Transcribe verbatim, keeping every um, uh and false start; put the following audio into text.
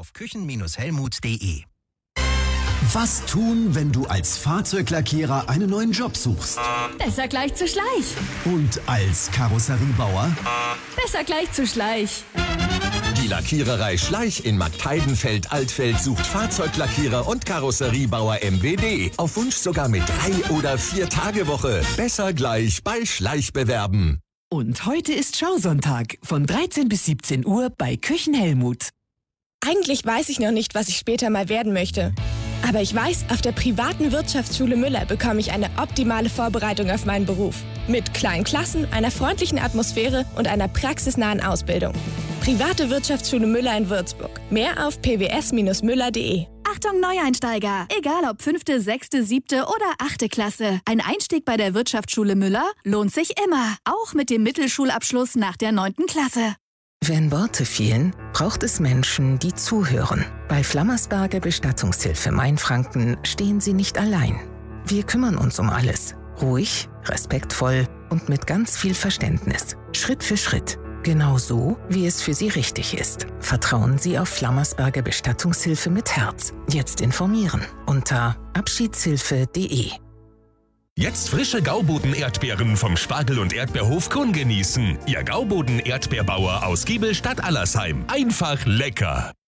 auf küchen Helmut punkt de. Was tun, wenn du als Fahrzeuglackierer einen neuen Job suchst? Besser gleich zu Schleich. Und als Karosseriebauer? Besser gleich zu Schleich. Die Lackiererei Schleich in Marktheidenfeld-Altfeld sucht Fahrzeuglackierer und Karosseriebauer M W D. Auf Wunsch sogar mit drei- oder vier-Tage-Woche. Besser gleich bei Schleich bewerben. Und heute ist Schausonntag von dreizehn bis siebzehn Uhr bei Küchen Helmut. Eigentlich weiß ich noch nicht, was ich später mal werden möchte. Aber ich weiß, auf der privaten Wirtschaftsschule Müller bekomme ich eine optimale Vorbereitung auf meinen Beruf. Mit kleinen Klassen, einer freundlichen Atmosphäre und einer praxisnahen Ausbildung. Private Wirtschaftsschule Müller in Würzburg. Mehr auf p w s Bindestrich müller punkt de. Achtung Neueinsteiger! Egal ob fünfte, sechste, siebte oder achte Klasse. Ein Einstieg bei der Wirtschaftsschule Müller lohnt sich immer. Auch mit dem Mittelschulabschluss nach der neunten Klasse. Wenn Worte fehlen, braucht es Menschen, die zuhören. Bei Flammersberger Bestattungshilfe Mainfranken stehen Sie nicht allein. Wir kümmern uns um alles. Ruhig, respektvoll und mit ganz viel Verständnis. Schritt für Schritt. Genau so, wie es für Sie richtig ist. Vertrauen Sie auf Flammersberger Bestattungshilfe mit Herz. Jetzt informieren unter abschiedshilfe punkt de. Jetzt frische Gauboden-Erdbeeren vom Spargel- und Erdbeerhof Kunn genießen. Ihr Gauboden-Erdbeerbauer aus Giebelstadt Allersheim. Einfach lecker.